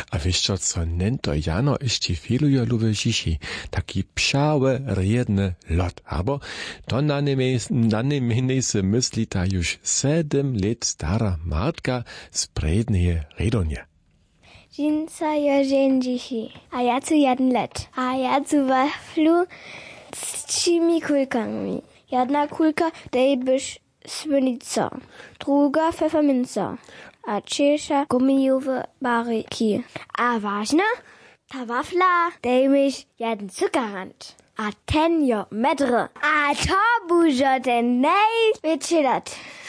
A wiesz co nento jano jeszcze filuje lube zishi, taki psiały, riedny lot. Abo to na niemiej se myśli ta już 7 lat stara Martka z prednie redonie. Dżinsa je dzieci, a ja tu 1 lat, a ja tu waflu z 3 kulkami. Jedna kulka dej byś słynica, druga pfefferminca, a trzecia gumijowe baryki. A ważna? Ta wafla dej miś 1 cukerrand, a ten jo medre. A to bużo ten największy lat.